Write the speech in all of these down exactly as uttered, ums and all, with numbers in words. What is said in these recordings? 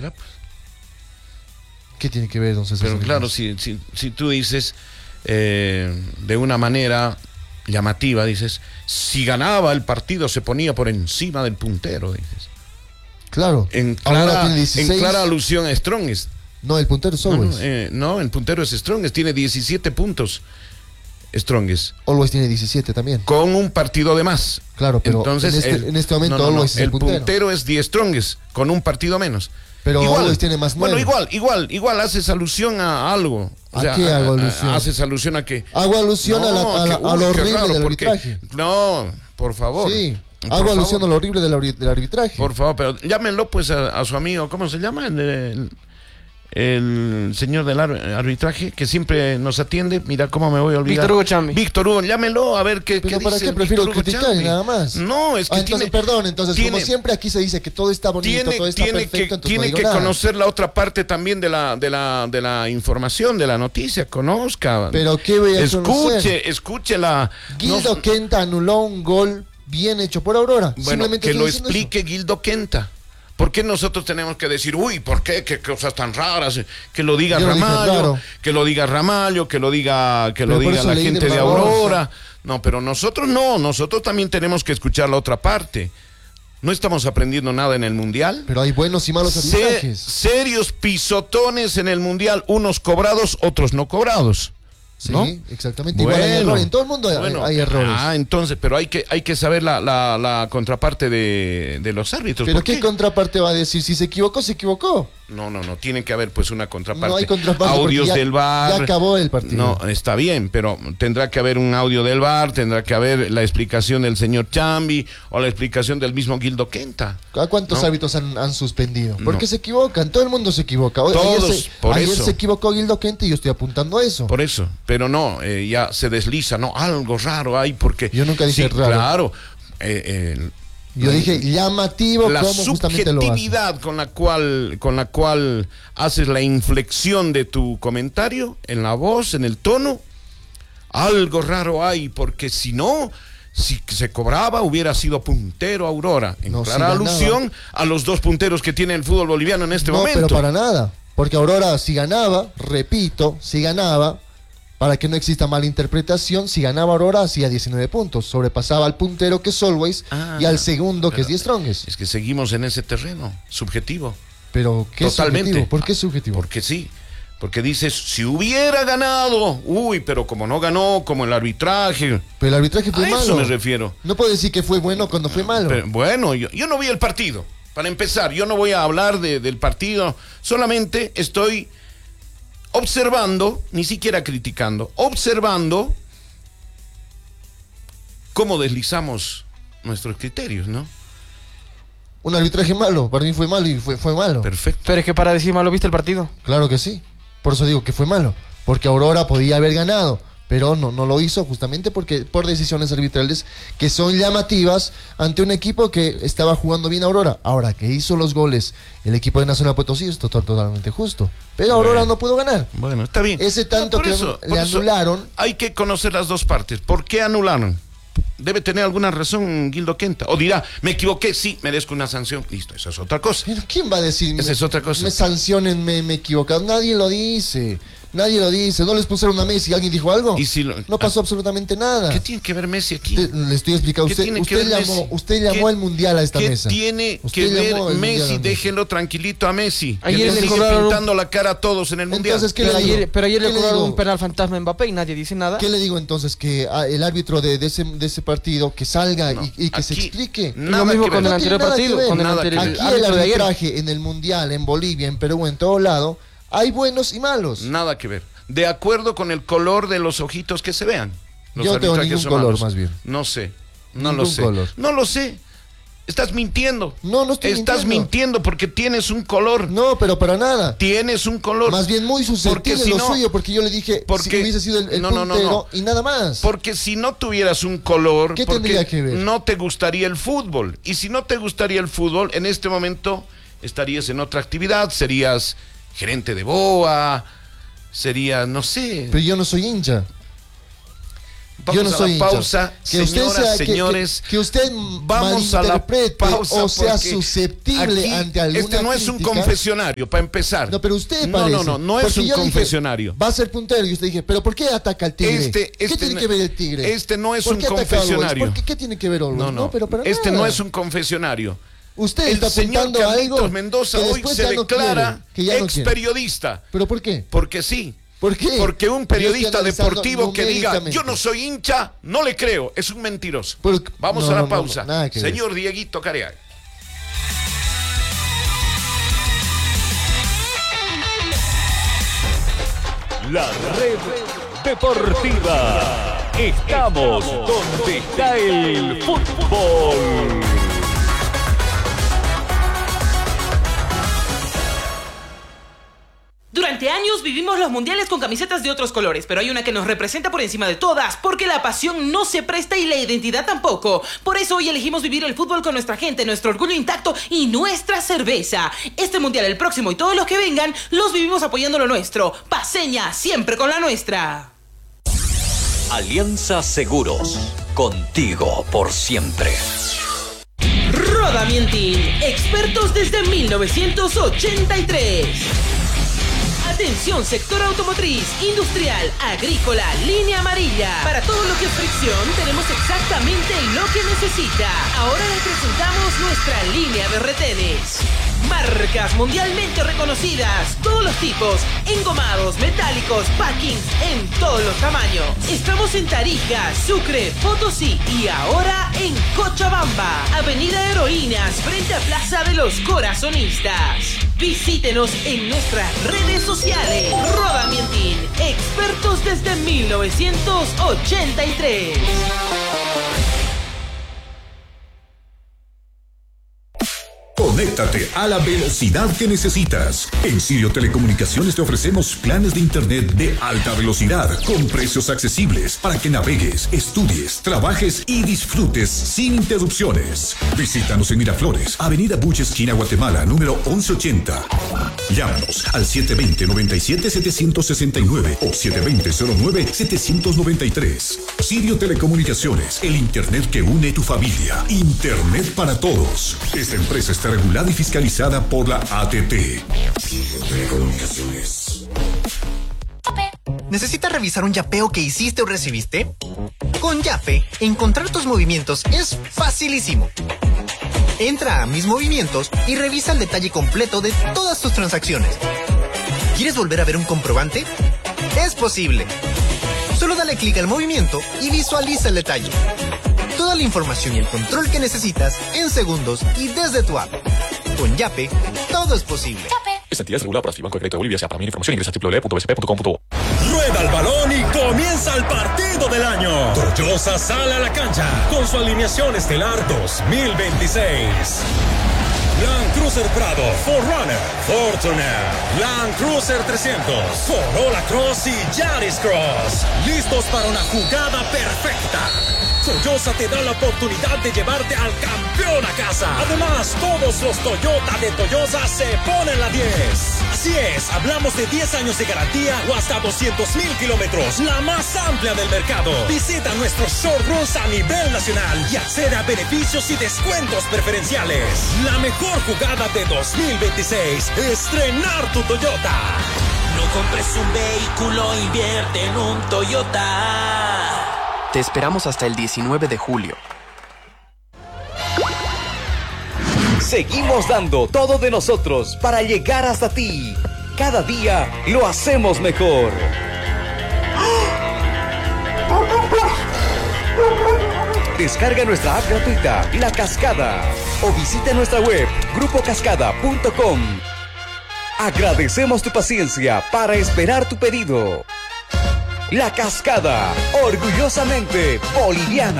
haga, pues. ¿Qué tiene que ver, don César? Pero claro, si, si, si tú dices eh, de una manera llamativa, dices, si ganaba el partido se ponía por encima del puntero, dices. Claro. En clara, en clara alusión a Strongest. No, el puntero es Always. No, eh, no, el puntero es Strongest, tiene diecisiete puntos. Strongest. Always tiene diecisiete también. Con un partido de más. Claro, pero entonces, en, este, el, en este momento no, no, Always no, es el, el puntero. puntero es The Strongest, con un partido menos. Pero igual, Always tiene más nueve. Bueno, igual, igual, igual haces alusión a algo. O ¿A sea, qué hago a, alusión? a, haces alusión a que... Hago alusión no, a, la, a, la, que, a uy, lo horrible raro, del porque, arbitraje. No, por favor. Sí, por hago favor. alusión a lo horrible del, del arbitraje. Por favor, pero llámenlo pues a, a su amigo, ¿cómo se llama? El, el, el señor del arbitraje que siempre nos atiende. Mira cómo me voy a olvidar. Víctor Hugo Chambi. Víctor Hugo, llámenlo a ver qué, Pero qué ¿para dice qué prefiero Víctor Hugo criticar y Chambi. nada más? No, es que ah, entonces, tiene, perdón, entonces tiene, como siempre aquí se dice que todo está bonito, tiene, todo está tiene perfecto, que, entonces tiene no digo que nada. conocer la otra parte también de la, de la, de la información, de la noticia, conozca. Pero qué voy a escuche, conocer? escuche la. Guildo no, Kenta anuló un gol bien hecho por Aurora. Bueno, Simplemente que estoy lo diciendo explique eso. Guildo Kenta. ¿Por qué nosotros tenemos que decir, uy, ¿por qué? ¿Qué cosas tan raras? Que lo diga Yo no dije Ramallo, raro. que lo diga Ramallo, que lo diga, que Pero lo por diga eso la leí gente del de Barbosa. Aurora. No, pero nosotros no, nosotros también tenemos que escuchar la otra parte. No estamos aprendiendo nada en el Mundial. Pero hay buenos y malos Se- arbitrajes. serios pisotones en el Mundial, unos cobrados, otros no cobrados. Sí, ¿no? exactamente. Igual hay errores. En todo el mundo hay, bueno, hay errores. Ah, entonces, pero hay que, hay que saber la, la, la contraparte de, de los árbitros. Pero ¿Por ¿qué, qué? contraparte va a decir? Si se equivocó, se equivocó. No, no, no, tiene que haber pues una contraparte. No hay contraparte porque Audios ya- del V A R. ya acabó el partido. No, está bien, pero tendrá que haber un audio del V A R, tendrá que haber la explicación del señor Chambi o la explicación del mismo Guildo Kenta. ¿A cuántos No. árbitros han, han suspendido? Porque No. se equivocan, todo el mundo se equivoca. Hoy- Todos, ayer se, por ayer eso. se equivocó Guildo Kenta y yo estoy apuntando a eso. Por eso, pero no, eh, ya se desliza, no, algo raro hay porque... Yo nunca dije sí, raro. Claro, eh, eh, Yo dije llamativo la como justamente lo hace. subjetividad con la cual con la cual haces la inflexión de tu comentario en la voz, en el tono, algo raro hay, porque si no, si se cobraba hubiera sido puntero Aurora, en No, clara si ganaba. alusión a los dos punteros que tiene el fútbol boliviano en este no, momento. pero para nada. Porque Aurora, si ganaba, repito, si ganaba, para que no exista mala interpretación, si ganaba Aurora hacía diecinueve puntos, sobrepasaba al puntero que es Always Ah, y al segundo que pero es The Strongest. Es que seguimos en ese terreno subjetivo. Pero ¿qué Totalmente. es subjetivo? ¿Por qué es subjetivo? Porque sí, porque dices, si hubiera ganado, uy, pero como no ganó, como el arbitraje, Pero el arbitraje fue a malo. eso me refiero. No puedo decir que fue bueno cuando fue malo. Pero, bueno, yo, yo no vi el partido. Para empezar, yo no voy a hablar de, del partido, solamente estoy observando, ni siquiera criticando, observando cómo deslizamos nuestros criterios, ¿no? Un arbitraje malo, para mí fue malo y fue, fue malo. Perfecto. Pero es que para decir malo, ¿viste el partido? Claro que sí. Por eso digo que fue malo. Porque Aurora podía haber ganado. Pero no, no lo hizo justamente porque por decisiones arbitrales que son llamativas ante un equipo que estaba jugando bien Aurora. Ahora que hizo los goles el equipo de Nacional Potosí es total, totalmente justo. Pero Aurora Bueno. no pudo ganar. Bueno, está bien. Ese tanto No, por que eso, le por eso anularon. hay que conocer las dos partes. ¿Por qué anularon? Debe tener alguna razón Guildo Kenta. O dirá, me equivoqué, sí, merezco una sanción. Listo, eso es otra cosa. Pero ¿quién va a decir? Esa me, es otra cosa. Me sancionen, me, me he equivocado. Nadie lo dice. Nadie lo dice. No les pusieron a Messi. ¿Alguien dijo algo? Y si lo- no pasó absolutamente nada. ¿Qué tiene que ver Messi aquí? Te- le estoy explicando. ¿Qué Usted, tiene que usted ver llamó, Messi? usted llamó ¿Qué- al mundial a esta ¿Qué mesa. tiene Usted que ver llamó al mundial a Messi? la mesa. Déjenlo tranquilito a Messi. Ayer que le le sigue cobraron un- pintando la cara a todos en el mundial. Entonces, ¿qué Pero le digo? ayer, pero ayer le ¿Qué le cobraron digo? un penal fantasma a Mbappé y nadie dice nada. ¿Qué le digo entonces? Que ah, el árbitro de, de ese, de ese partido que salga No, y, y que se aquí explique. nada Lo mismo que con ver. el No tiene anterior nada que partido, ver. con el Nada anterior que Aquí ver. el árbitro de ayer. arbitraje en el mundial, en Bolivia, en Perú, en todo lado, hay buenos y malos. Nada que ver. De acuerdo con el color de los ojitos que se vean. Los Yo no tengo arbitrajes ningún son color, malos. más bien. No sé. No Ningún lo sé. color. No lo sé. Estás mintiendo. No, no estoy Estás mintiendo. mintiendo porque tienes un color. No, pero para nada. Tienes un color. Más bien muy susceptible Porque si lo no- suyo, porque yo le dije porque- si hubiese sido el, el no, no, no, puntero no. y nada más. Porque si no tuvieras un color, ¿Qué porque tendría que ver? no te gustaría el fútbol. Y si no te gustaría el fútbol, en este momento estarías en otra actividad, serías gerente de B O A, serías, no sé. Pero yo no soy hincha. vamos Yo no a soy la hincha. pausa, Que usted señoras, sea, que- señores. que, que usted Vamos a la malinterprete pausa o sea porque susceptible aquí ante alguna este no es un crítica. confesionario, para empezar. No, pero usted No, parece. no, no, no es Porque un yo dije, confesionario. va a ser puntero. Y usted dije, ¿pero por qué ataca al tigre? Este- ¿Qué este tiene no- que ver el tigre? este no es ¿Por un qué ataca a Always? confesionario. ¿Por qué, ¿Qué tiene que ver Always? No, no, pero para este nada. no es un confesionario. Usted El está señor apuntando a algo Carlitos Mendoza que hoy después se ya no declara quiere, que ya no ex quiere. periodista. ¿Pero por qué? Porque sí. ¿Por qué? Porque un Yo periodista estoy analizando deportivo que diga numéricamente. yo no soy hincha, no le creo, es un mentiroso. Pero- Vamos no, a la no, no, pausa. no, nada que ver. Señor Dieguito Careaga. La red deportiva. Estamos donde está el fútbol. Durante años vivimos los mundiales con camisetas de otros colores, pero hay una que nos representa por encima de todas, porque la pasión no se presta y la identidad tampoco. Por eso hoy elegimos vivir el fútbol con nuestra gente, nuestro orgullo intacto y nuestra cerveza. Este mundial, el próximo y todos los que vengan, los vivimos apoyando lo nuestro. Paseña, siempre con la nuestra. Alianza Seguros, contigo por siempre. Rodamientin, expertos desde mil novecientos ochenta y tres. Atención, sector automotriz, industrial, agrícola, línea amarilla. Para todo lo que es fricción, tenemos exactamente lo que necesita. Ahora les presentamos nuestra línea de retenes. Marcas mundialmente reconocidas, todos los tipos, engomados, metálicos, packings, en todos los tamaños. Estamos en Tarija, Sucre, Potosí y ahora en Cochabamba. Avenida Heroínas, frente a Plaza de los Corazonistas. Visítenos en nuestras redes sociales. Rodamientin, expertos desde mil novecientos ochenta y tres. Conéctate a la velocidad que necesitas. En Sirio Telecomunicaciones te ofrecemos planes de internet de alta velocidad con precios accesibles para que navegues, estudies, trabajes y disfrutes sin interrupciones. Visítanos en Miraflores, Avenida Buche, esquina Guatemala, número once ochenta. Llámanos al siete dos cero, nueve siete, siete seis nueve o siete dos cero, cero nueve, siete nueve tres. Sirio Telecomunicaciones, el internet que une tu familia. Internet para todos. Esta empresa está regulada y fiscalizada por la A T T. Telecomunicaciones. ¿Necesitas revisar un yapeo que hiciste o recibiste? Con Yape, encontrar tus movimientos es facilísimo. Entra a Mis Movimientos y revisa el detalle completo de todas tus transacciones. ¿Quieres volver a ver un comprobante? Es posible. Solo dale clic al movimiento y visualiza el detalle. Toda la información y el control que necesitas en segundos y desde tu app. Con Yape, todo es posible. Esta entidad es regulada por Banco de Crédito de Bolivia. Sea para mayor información ingresa a doble u doble u doble u punto b c p punto com punto bo. Rueda el balón y comienza el partido del año. Toyosa sale a la cancha con su alineación estelar dos mil veintiséis. Land Cruiser Prado, cuatro runner, Fortuner, Land Cruiser trescientos, Corolla Cross y Yaris Cross. Listos para una jugada perfecta. Toyosa te da la oportunidad de llevarte al campeón a casa. Además, todos los Toyota de Toyosa se ponen la diez. Así es, hablamos de diez años de garantía o hasta doscientos mil kilómetros, la más amplia del mercado. Visita nuestros showrooms a nivel nacional y accede a beneficios y descuentos preferenciales. La mejor jugada de dos mil veintiséis, estrenar tu Toyota. No compres un vehículo, invierte en un Toyota. Te esperamos hasta el diecinueve de julio. Seguimos dando todo de nosotros para llegar hasta ti. Cada día lo hacemos mejor. Descarga nuestra app gratuita, La Cascada, o visita nuestra web, grupo cascada punto com. Agradecemos tu paciencia para esperar tu pedido. La Cascada, orgullosamente boliviana.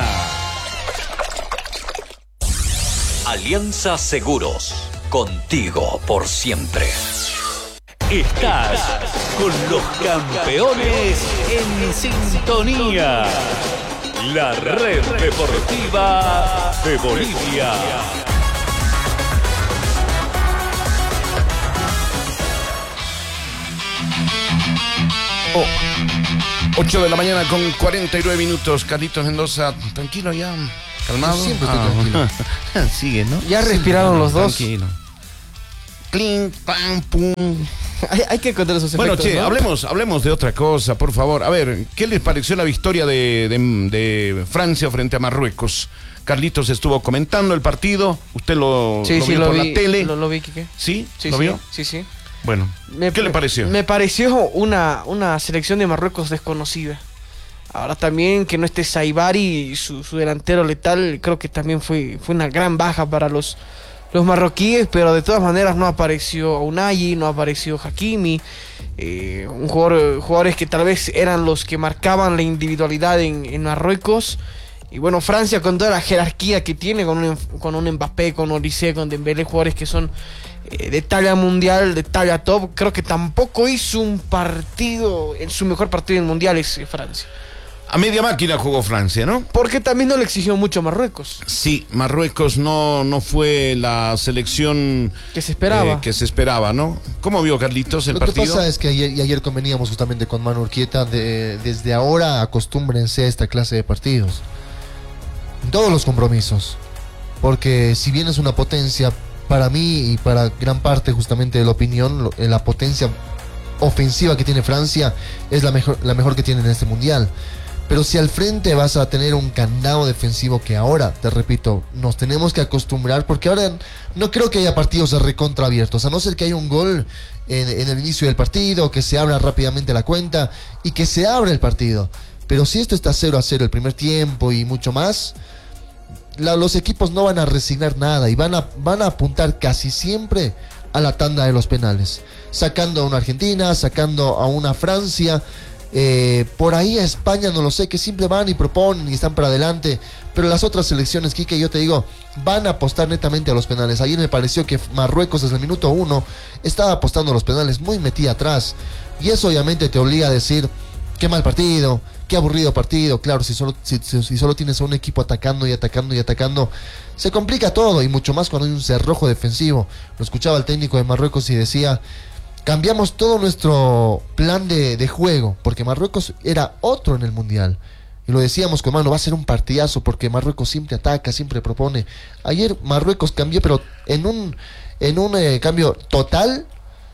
Alianza Seguros, contigo por siempre. Estás con los campeones en sintonía. La red deportiva de Bolivia. ocho de la mañana con cuarenta y nueve minutos. Carlitos Mendoza, tranquilo ya, calmado. Yo siempre estoy tranquilo. Sigue, ¿no? Ya respiraron los dos. Tranquilo. Cling, pam, pum. Hay, hay que encontrar esos Bueno, efectos, che, ¿no? hablemos, hablemos de otra cosa, por favor. A ver, ¿qué les pareció la victoria de, de, de Francia frente a Marruecos? Carlitos estuvo comentando el partido. ¿Usted lo, Sí, lo sí, vio lo por vi, la tele? Lo, lo vi, Quique. ¿Sí? Sí, ¿Lo sí, vio? sí, sí. Bueno, Me- ¿qué le pareció? Me pareció una, una selección de Marruecos desconocida. Ahora también que no esté Saibari, su, su delantero letal, creo que también fue, fue una gran baja para los, los marroquíes, pero de todas maneras no apareció Unai, no apareció Hakimi, eh, un jugador, jugadores que tal vez eran los que marcaban la individualidad en, en Marruecos. Y bueno, Francia con toda la jerarquía que tiene, con un, con un Mbappé, con Olise, con Dembélé, jugadores que son eh, de talla mundial, de talla top, creo que tampoco hizo un partido, en su mejor partido en mundial es eh, Francia. A media máquina jugó Francia, ¿no? Porque también no le exigió mucho a Marruecos. Sí, Marruecos no, no fue la selección que se esperaba. Eh, que se esperaba, ¿no? ¿Cómo vio Carlitos el Lo partido? que pasa es que ayer, y ayer conveníamos justamente con Manu Urquieta, de, desde ahora acostúmbrense a esta clase de partidos. En todos los compromisos. Porque si bien es una potencia, para mí y para gran parte justamente de la opinión, lo- la potencia ofensiva que tiene Francia es la mejor, la mejor que tiene en este mundial. Pero si al frente vas a tener un candado defensivo que ahora, te repito, nos tenemos que acostumbrar, porque ahora no creo que haya partidos de recontra abiertos, a no ser que haya un gol en, en el inicio del partido, que se abra rápidamente la cuenta y que se abra el partido. Pero si esto está cero a cero el primer tiempo y mucho más, la- los equipos no van a resignar nada y van a, van a apuntar casi siempre a la tanda de los penales, sacando a una Argentina, sacando a una Francia. Eh, por ahí a España no lo sé, que siempre van y proponen y están para adelante, pero las otras selecciones, Quique, yo te digo, van a apostar netamente a los penales. Ayer me pareció que Marruecos desde el minuto uno estaba apostando a los penales, muy metida atrás, y eso obviamente te obliga a decir, qué mal partido, qué aburrido partido. Claro, si solo, si, si- si solo tienes a un equipo atacando y atacando y atacando, se complica todo, y mucho más cuando hay un cerrojo defensivo. Lo escuchaba el técnico de Marruecos y decía, cambiamos todo nuestro plan de, de juego, porque Marruecos era otro en el Mundial. Y lo decíamos con mano, va a ser un partidazo, porque Marruecos siempre ataca, siempre propone. Ayer Marruecos cambió, pero en un, en un eh, cambio total,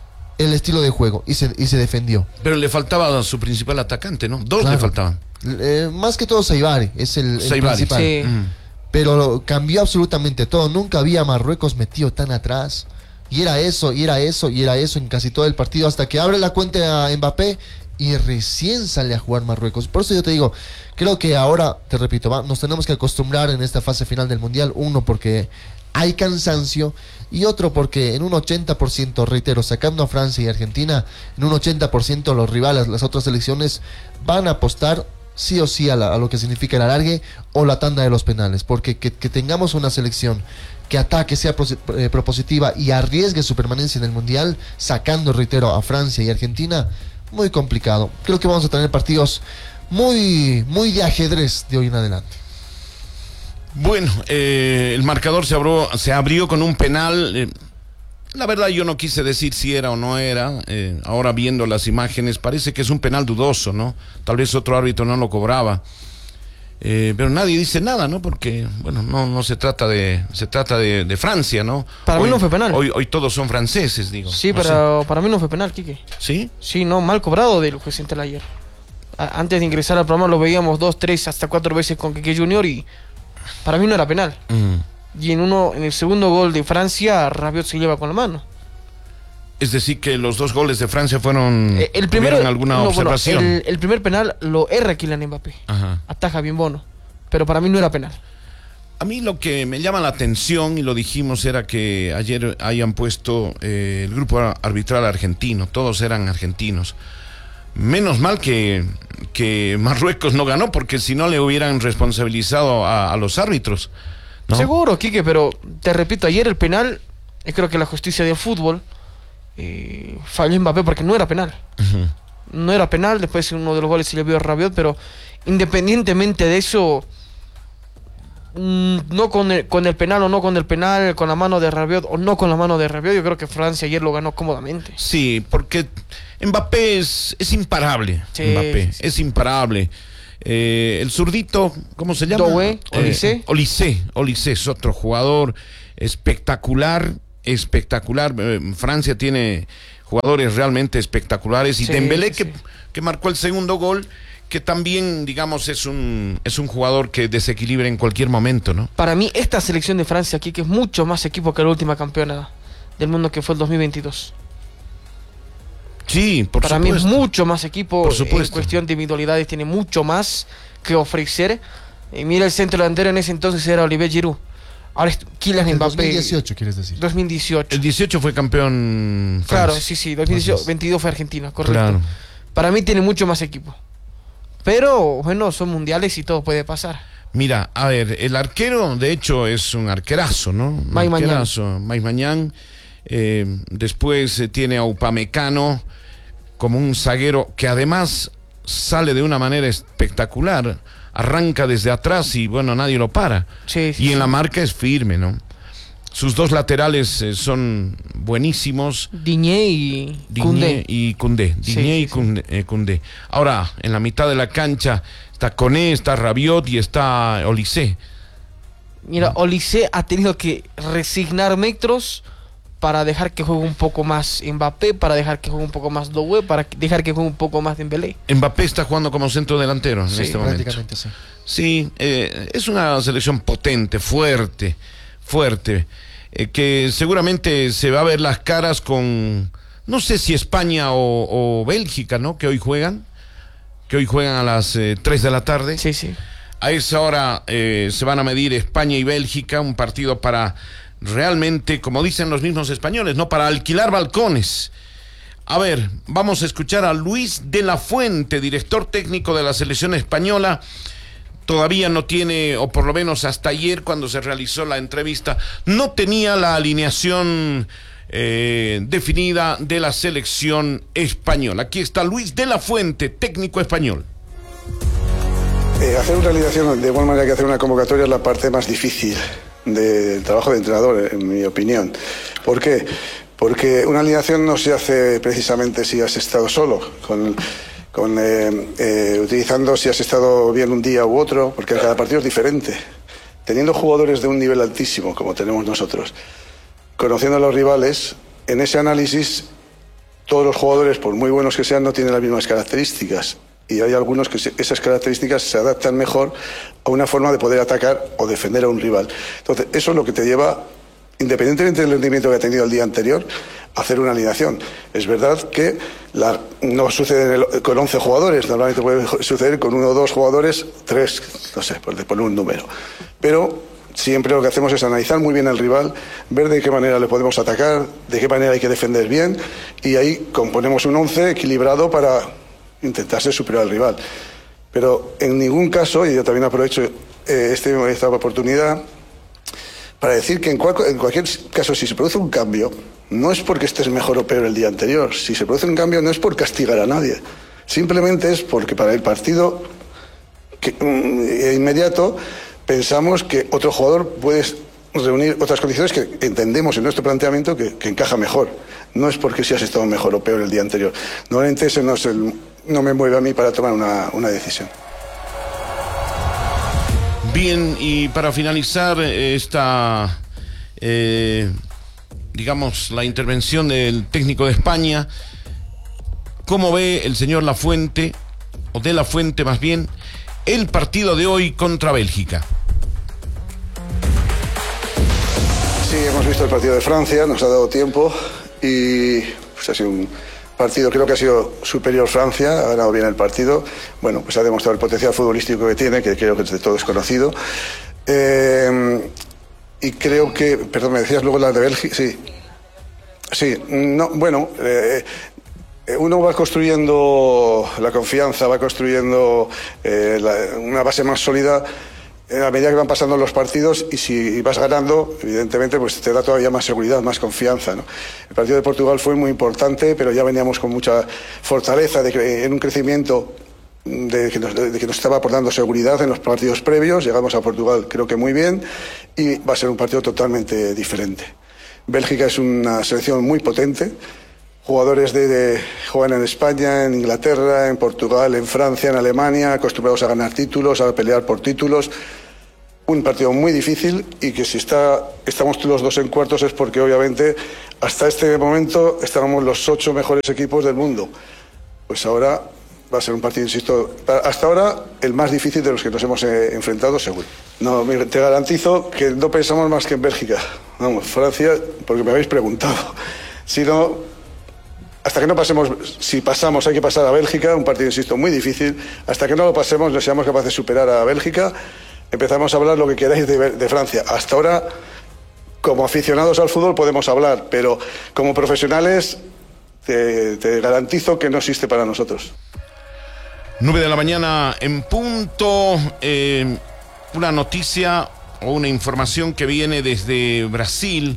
el estilo de juego, y se, y se defendió. Pero le faltaba a su principal atacante, ¿no? Dos Claro. le faltaban. Eh, más que todo Saibari, es el, el Saibari. principal. Sí. Mm. Pero lo- cambió absolutamente todo. Nunca había Marruecos metido tan atrás. Y era eso, y era eso, y era eso en casi todo el partido, hasta que abre la cuenta a Mbappé y recién sale a jugar Marruecos. Por eso yo te digo, creo que ahora, te repito, va, nos tenemos que acostumbrar en esta fase final del Mundial. Uno, porque hay cansancio, y otro porque en un ochenta por ciento, reitero, sacando a Francia y Argentina, en un ochenta por ciento los rivales, las otras selecciones, van a apostar sí o sí a, la- a lo que significa el alargue o la tanda de los penales, porque que, que tengamos una selección que ataque, sea prosi- eh, propositiva y arriesgue su permanencia en el Mundial, sacando, reitero, a Francia y Argentina, muy complicado. Creo que vamos a tener partidos muy, muy de ajedrez de hoy en adelante. Bueno, eh, el marcador se abrió, se abrió con un penal. eh, la verdad yo no quise decir si era o no era. eh, ahora viendo las imágenes parece que es un penal dudoso, ¿no? Tal vez otro árbitro no lo cobraba. Eh, pero nadie dice nada, ¿no? Porque, bueno, no, no se trata de, se trata de, de Francia, ¿no? Para mí Hoy- no fue penal. Hoy, hoy todos son franceses, digo. Sí, No pero para mí no fue penal, Quique. ¿Sí? Sí, no, mal cobrado del juez central ayer. A- antes de ingresar al programa lo veíamos dos, tres, hasta cuatro veces con Quique Junior y para mí no era penal. Mm. Y en uno, en el segundo gol de Francia, Rabiot se lleva con la mano. Es decir, que los dos goles de Francia fueron. Eh, el primero, ¿tuvieron alguna no, bueno, observación? el, el primer penal lo erra Kylian Mbappé. Ajá. Ataja bien Bono. Pero para mí no era penal. A mí lo que me llama la atención, y lo dijimos, era que ayer hayan puesto eh, el grupo arbitral argentino, todos eran argentinos. Menos mal que, que Marruecos no ganó, porque si no le hubieran responsabilizado a, a los árbitros, ¿no? Seguro, Quique, pero te repito, ayer el penal, eh, creo que la justicia del fútbol eh, falló Mbappé porque no era penal. Ujú. No era penal, después uno de los goles se le vio a Rabiot, pero independientemente de eso, mm, no con el, con el penal o no con el penal, con la mano de Rabiot o no con la mano de Rabiot, yo creo que Francia ayer lo ganó cómodamente. Sí, porque Mbappé es, es imparable. Sí, Mbappé sí, sí. es imparable. Eh, el zurdito, ¿cómo se llama? Doué, Olysée. Eh, Olysée, Olysée es otro jugador espectacular, espectacular. Eh, Francia tiene jugadores realmente espectaculares y Sí, Dembélé sí. que, que marcó el segundo gol, que también, digamos, es un es un jugador que desequilibra en cualquier momento, ¿no? Para mí, esta selección de Francia aquí, que es mucho más equipo que la última campeona del mundo que fue el dos mil veintidós. Sí, por Para supuesto. mí es mucho más equipo. Por En supuesto. cuestión de individualidades tiene mucho más que ofrecer. Y mira, el centro delantero en ese entonces era Olivier Giroud. Ahora es Kylian El Mbappé. dos mil dieciocho, quieres decir. dos mil dieciocho. El dieciocho fue campeón Claro, Francia. sí, sí. dos mil dieciocho, veintidós fue Argentina, correcto. Claro. Para mí tiene mucho más equipo. Pero, bueno, son mundiales y todo puede pasar. Mira, a ver, el arquero, de hecho, es un arquerazo, ¿no? Un Mike Maignan. arquerazo, Mike Maignan. Eh, después eh, tiene a Upamecano como un zaguero que además sale de una manera espectacular. Arranca desde atrás y, bueno, nadie lo para. Sí, sí, y en sí. la marca es firme, ¿no? Sus dos laterales eh, son buenísimos. Diñé y Diñé Koundé. y Koundé. Sí, Diñé sí, y Koundé, eh, Koundé. Ahora, en la mitad de la cancha está Koné, está Rabiot y está Olysée. Mira, Olysée ha tenido que resignar metros para dejar que juegue un poco más Mbappé, para dejar que juegue un poco más Doué, para dejar que juegue un poco más Dembélé. Mbappé está jugando como centro delantero en Sí, este momento. Prácticamente sí. Sí, eh, es una selección potente, fuerte, fuerte, eh, que seguramente se va a ver las caras con, no sé si España o, o Bélgica, ¿no? Que hoy juegan, que hoy juegan a las eh, tres de la tarde. Sí, sí. A esa hora eh, se van a medir España y Bélgica, un partido para realmente, como dicen los mismos españoles, no para alquilar balcones. A ver, vamos a escuchar a Luis de la Fuente, director técnico de la selección española. Todavía no tiene, o por lo menos hasta ayer cuando se realizó la entrevista, no tenía la alineación eh, definida de la selección española. Aquí está Luis de la Fuente, técnico español. Eh, hacer una alineación de igual manera que hacer una convocatoria es la parte más difícil del trabajo de entrenador, en mi opinión. ¿Por qué? Porque una alineación no se hace precisamente si has estado solo, con, con, eh, eh, utilizando si has estado bien un día u otro, porque cada partido es diferente. Teniendo jugadores de un nivel altísimo, como tenemos nosotros, conociendo a los rivales, en ese análisis todos los jugadores, por muy buenos que sean, no tienen las mismas características. Y hay algunos que se, esas características se adaptan mejor a una forma de poder atacar o defender a un rival. Entonces, eso es lo que te lleva, independientemente del rendimiento que ha tenido el día anterior, a hacer una alineación. Es verdad que la, no sucede en el, con once jugadores, normalmente puede suceder con uno o dos jugadores, tres, no sé, por poner un número. Pero siempre lo que hacemos es analizar muy bien al rival, ver de qué manera le podemos atacar, de qué manera hay que defender bien, y ahí componemos un once equilibrado para intentar ser superior al rival. Pero en ningún caso, y yo también aprovecho eh, este, esta oportunidad para decir que en, cual, en cualquier caso, si se produce un cambio, no es porque estés mejor o peor el día anterior. Si se produce un cambio no es por castigar a nadie, simplemente es porque para el partido que, mm, inmediato pensamos que otro jugador puede reunir otras condiciones que entendemos en nuestro planteamiento que, que encaja mejor. No es porque si has estado mejor o peor el día anterior. Normalmente ese no es el, no me mueve a mí para tomar una, una decisión. Bien, y para finalizar esta, eh, digamos, la intervención del técnico de España, ¿cómo ve el señor Lafuente, o de la Fuente más bien, el partido de hoy contra Bélgica? Sí, hemos visto el partido de Francia, nos ha dado tiempo y pues ha sido un partido, creo que ha sido superior Francia, ha ganado bien el partido. Bueno, pues ha demostrado el potencial futbolístico que tiene, que creo que de todo es conocido. Eh, y creo que, perdón, me decías luego la de Bélgica, sí. Sí, no, bueno, eh, uno va construyendo la confianza, va construyendo eh, la, una base más sólida a medida que van pasando los partidos, y si vas ganando, evidentemente, pues te da todavía más seguridad, más confianza, ¿no? El partido de Portugal fue muy importante, pero ya veníamos con mucha fortaleza de, en un crecimiento de que, nos, de que nos estaba aportando seguridad en los partidos previos. Llegamos a Portugal creo que muy bien y va a ser un partido totalmente diferente. Bélgica es una selección muy potente, jugadores de, de juegan en España, en Inglaterra, en Portugal, en Francia, en Alemania, acostumbrados a ganar títulos, a pelear por títulos. Un partido muy difícil y que si está, estamos los dos en cuartos es porque obviamente hasta este momento estábamos los ocho mejores equipos del mundo. Pues ahora va a ser un partido, insisto, hasta ahora el más difícil de los que nos hemos eh, enfrentado, seguro. No, te garantizo que no pensamos más que en Bélgica. Vamos, Francia, porque me habéis preguntado. Si no, hasta que no pasemos, si pasamos hay que pasar a Bélgica, un partido, insisto, muy difícil. Hasta que no lo pasemos, no seamos capaces de superar a Bélgica, empezamos a hablar lo que queráis de, de Francia. Hasta ahora, como aficionados al fútbol podemos hablar, pero como profesionales te, te garantizo que no existe para nosotros. nueve de la mañana en punto, eh, una noticia o una información que viene desde Brasil.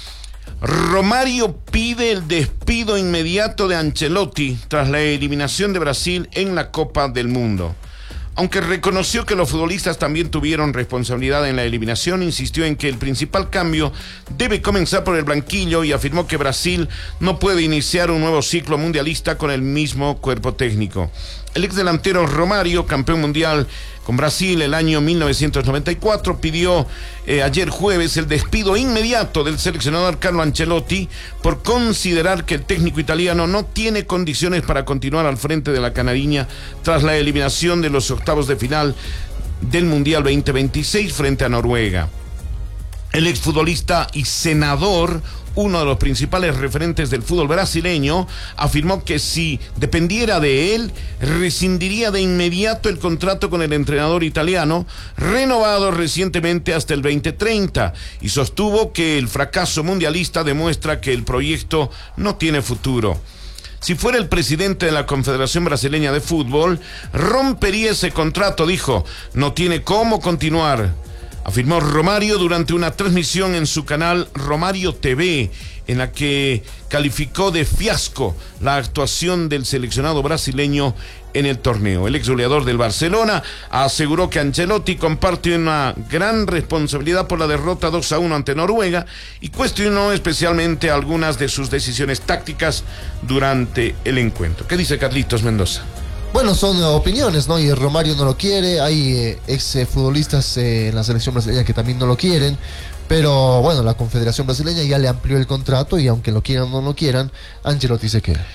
Romario pide el despido inmediato de Ancelotti tras la eliminación de Brasil en la Copa del Mundo. Aunque reconoció que los futbolistas también tuvieron responsabilidad en la eliminación, insistió en que el principal cambio debe comenzar por el banquillo y afirmó que Brasil no puede iniciar un nuevo ciclo mundialista con el mismo cuerpo técnico. El exdelantero Romario, campeón mundial con Brasil el año mil novecientos noventa y cuatro, pidió eh, ayer jueves el despido inmediato del seleccionador Carlo Ancelotti por considerar que el técnico italiano no tiene condiciones para continuar al frente de la canariña tras la eliminación de los octavos de final del Mundial veinte veintiséis frente a Noruega. El exfutbolista y senador, uno de los principales referentes del fútbol brasileño, afirmó que si dependiera de él, rescindiría de inmediato el contrato con el entrenador italiano, renovado recientemente hasta el veinte treinta, y sostuvo que el fracaso mundialista demuestra que el proyecto no tiene futuro. Si fuera el presidente de la Confederación Brasileña de Fútbol, rompería ese contrato, dijo. No tiene cómo continuar, afirmó Romario durante una transmisión en su canal Romario T V, en la que calificó de fiasco la actuación del seleccionado brasileño en el torneo. El ex goleador del Barcelona aseguró que Ancelotti comparte una gran responsabilidad por la derrota dos a uno ante Noruega y cuestionó especialmente algunas de sus decisiones tácticas durante el encuentro. ¿Qué dice Carlitos Mendoza? Bueno, son uh, opiniones, ¿no? Y Romario no lo quiere, hay eh, ex eh, futbolistas eh, en la selección brasileña que también no lo quieren, pero bueno, la Confederación Brasileña ya le amplió el contrato y aunque lo quieran o no lo quieran, Ancelotti se queda.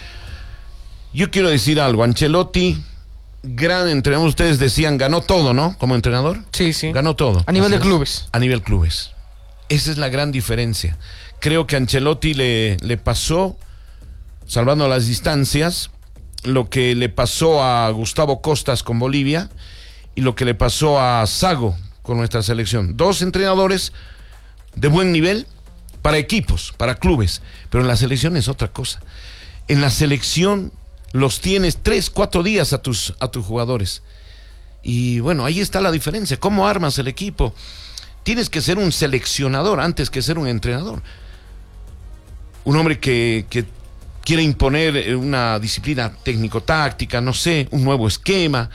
Yo quiero decir algo, Ancelotti, gran entrenador, ustedes decían, ganó todo, ¿no? Como entrenador. Sí, sí. Ganó todo. A nivel de clubes. A nivel clubes. Esa es la gran diferencia. Creo que Ancelotti le, le pasó, salvando las distancias, lo que le pasó a Gustavo Costas con Bolivia y lo que le pasó a Zago con nuestra selección. Dos entrenadores de buen nivel para equipos, para clubes, pero en la selección es otra cosa. En la selección los tienes tres, cuatro días a tus, a tus jugadores. Y bueno, ahí está la diferencia. ¿Cómo armas el equipo? Tienes que ser un seleccionador antes que ser un entrenador. Un hombre que, que quiere imponer una disciplina técnico-táctica, no sé, un nuevo esquema.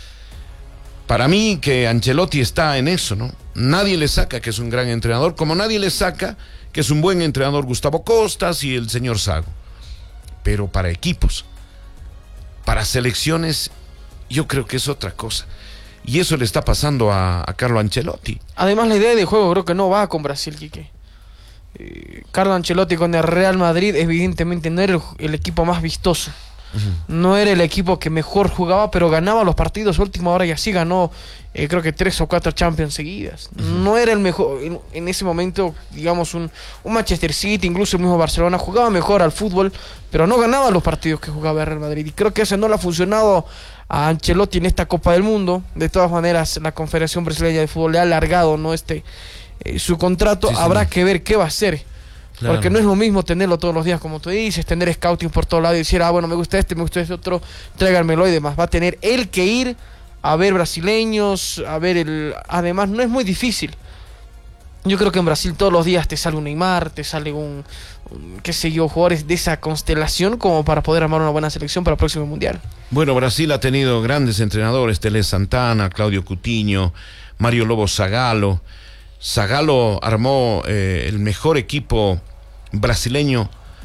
Para mí que Ancelotti está en eso, ¿no? Nadie le saca que es un gran entrenador, como nadie le saca que es un buen entrenador Gustavo Costas y el señor Zago. Pero para equipos, para selecciones, yo creo que es otra cosa. Y eso le está pasando a, a Carlo Ancelotti. Además, la idea de juego creo que no va con Brasil, Quique. Eh, Carlo Ancelotti con el Real Madrid evidentemente no era el, el equipo más vistoso. Uh-huh. No era el equipo que mejor jugaba, pero ganaba los partidos a última hora y así ganó eh, creo que tres o cuatro Champions seguidas. Uh-huh. No era el mejor en, en ese momento, digamos un, un Manchester City, incluso el mismo Barcelona jugaba mejor al fútbol, pero no ganaba los partidos que jugaba el Real Madrid, y creo que eso no le ha funcionado a Ancelotti en esta Copa del Mundo. De todas maneras, la Confederación Brasileña de Fútbol le ha alargado, ¿no? este eh, su contrato. Sí, habrá que ver qué va a hacer. Claro. Porque no es lo mismo tenerlo todos los días, como tú dices, tener scouting por todos lados y decir, ah, bueno, me gusta este, me gusta este otro, tráiganmelo y demás. Va a tener él que ir a ver brasileños, a ver el... Además, no es muy difícil. Yo creo que en Brasil todos los días te sale un Neymar, te sale un, un qué sé yo, jugadores de esa constelación como para poder armar una buena selección para el próximo Mundial. Bueno, Brasil ha tenido grandes entrenadores, Tele Santana, Claudio Coutinho, Mario Lobo Zagallo. Zagallo armó eh, el mejor equipo brasileño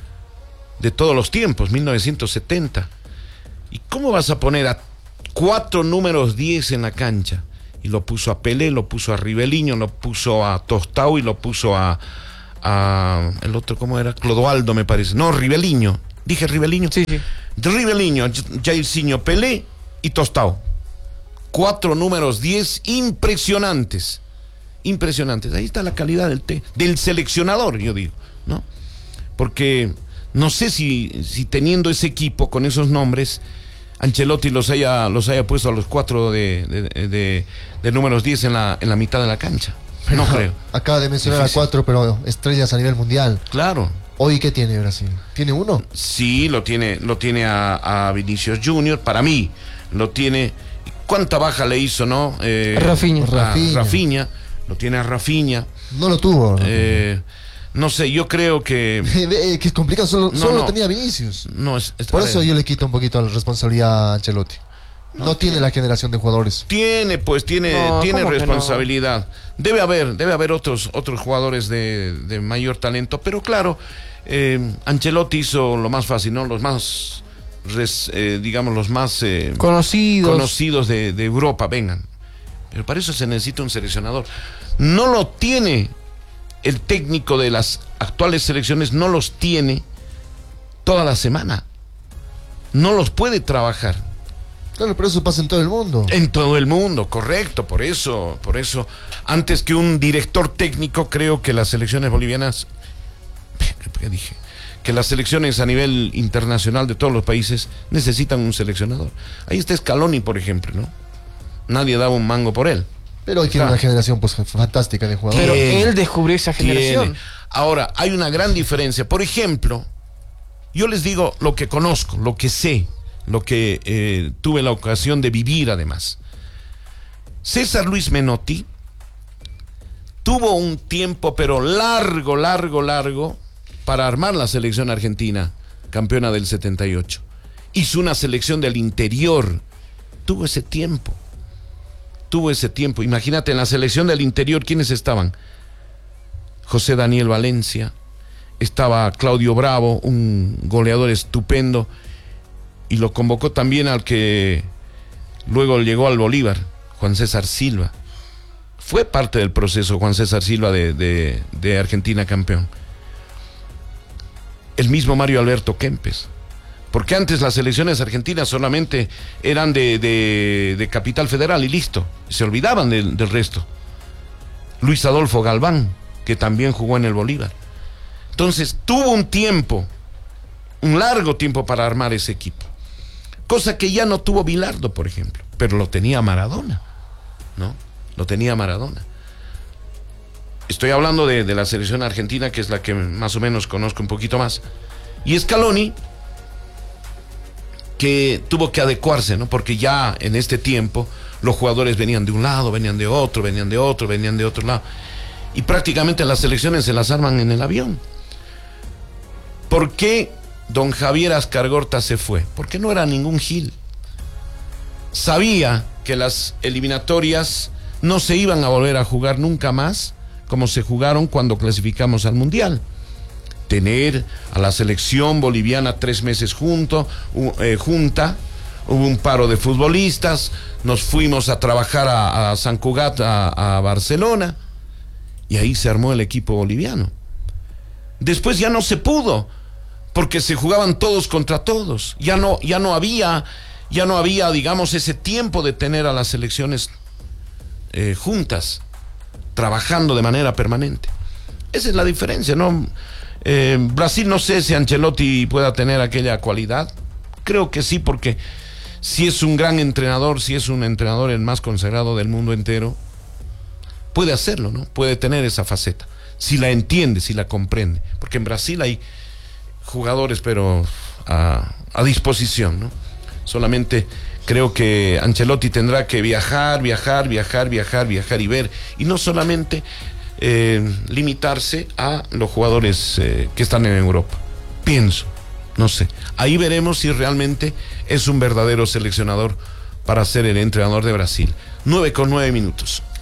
de todos los tiempos, mil novecientos setenta. ¿Y cómo vas a poner a cuatro números diez en la cancha? Y lo puso a Pelé, lo puso a Riveliño, lo puso a Tostão y lo puso a, a el otro, ¿cómo era? Clodoaldo, me parece. No, Riveliño. Dije Riveliño. Sí, sí. Riveliño, Jairzinho, Pelé y Tostão. Cuatro números diez impresionantes. Impresionantes. Ahí está la calidad del, te, del seleccionador, yo digo, ¿no? Porque no sé si, si teniendo ese equipo con esos nombres, Ancelotti los haya, los haya puesto a los cuatro de, de, de, de números diez en la, en la mitad de la cancha. No creo. Acaba de mencionar Difícil. a cuatro, pero estrellas a nivel mundial. Claro. ¿Hoy qué tiene Brasil? ¿Tiene uno? Sí, lo tiene, lo tiene a, a Vinicius Junior. Para mí, lo tiene. ¿Cuánta baja le hizo, no? Eh, Rafinha. Rafinha. Rafinha. Lo tiene a Rafinha. No lo tuvo. Eh, no sé, yo creo que. que es complicado, solo, no, solo no. lo tenía Vinicius. No, es, es, Por eso yo le quito un poquito la responsabilidad a Ancelotti. No, no tiene la generación de jugadores. Tiene, pues, tiene, no, tiene responsabilidad. No? Debe haber, debe haber otros, otros jugadores de, de mayor talento, pero claro, eh, Ancelotti hizo lo más fácil, ¿no? Los más, res, eh, digamos, los más eh, conocidos, conocidos de, de Europa, vengan. Pero para eso se necesita un seleccionador. No lo tiene el técnico de las actuales selecciones, no los tiene toda la semana. No los puede trabajar. Claro, pero eso pasa en todo el mundo. En todo el mundo, correcto, por eso, por eso, antes que un director técnico, creo que las selecciones bolivianas, ¿qué dije? Que las selecciones a nivel internacional de todos los países necesitan un seleccionador. Ahí está Scaloni, por ejemplo, ¿no? Nadie daba un mango por él. Pero hoy tiene una generación pues fantástica de jugadores. Pero él descubrió esa generación. Tiene. Ahora, hay una gran diferencia. Por ejemplo, yo les digo lo que conozco, lo que sé, lo que eh, tuve la ocasión de vivir además. César Luis Menotti tuvo un tiempo, pero largo, largo, largo, para armar la selección argentina, campeona del setenta y ocho. Hizo una selección del interior. Tuvo ese tiempo. Tuvo ese tiempo. Imagínate, en la selección del interior, ¿quiénes estaban? José Daniel Valencia, estaba Claudio Bravo, un goleador estupendo, y lo convocó también al que luego llegó al Bolívar, Juan César Silva. Fue parte del proceso Juan César Silva de, de, de Argentina campeón. El mismo Mario Alberto Kempes. Porque antes las selecciones argentinas solamente eran de, de, de Capital Federal y listo. Se olvidaban del, del resto. Luis Adolfo Galván, que también jugó en el Bolívar. Entonces tuvo un tiempo, un largo tiempo para armar ese equipo. Cosa que ya no tuvo Bilardo, por ejemplo. Pero lo tenía Maradona, ¿no? Lo tenía Maradona. Estoy hablando de, de la selección argentina, que es la que más o menos conozco un poquito más. Y Scaloni, que tuvo que adecuarse, ¿no? Porque ya en este tiempo los jugadores venían de un lado, venían de otro, venían de otro, venían de otro lado. Y prácticamente las selecciones se las arman en el avión. ¿Por qué don Javier Ascargorta se fue? Porque no era ningún gil. Sabía que las eliminatorias no se iban a volver a jugar nunca más como se jugaron cuando clasificamos al Mundial. Tener a la selección boliviana tres meses junto, eh, junta, hubo un paro de futbolistas, nos fuimos a trabajar a, a San Cugat, a, a Barcelona, y ahí se armó el equipo boliviano. Después ya no se pudo, porque se jugaban todos contra todos. Ya no, ya no había, ya no había, digamos, ese tiempo de tener a las selecciones eh, juntas, trabajando de manera permanente. Esa es la diferencia, ¿no? Eh, Brasil, no sé si Ancelotti pueda tener aquella cualidad. Creo que sí, porque si es un gran entrenador, si es un entrenador el más consagrado del mundo entero, puede hacerlo, ¿no? Puede tener esa faceta, si la entiende, si la comprende. Porque en Brasil hay jugadores, pero a, a disposición, ¿no? Solamente creo que Ancelotti tendrá que viajar, viajar, viajar, viajar, viajar y ver. Y no solamente eh, limitarse a los jugadores eh, que están en Europa. Pienso, No sé. Ahí veremos si realmente es un verdadero seleccionador para ser el entrenador de Brasil. Nueve con nueve minutos.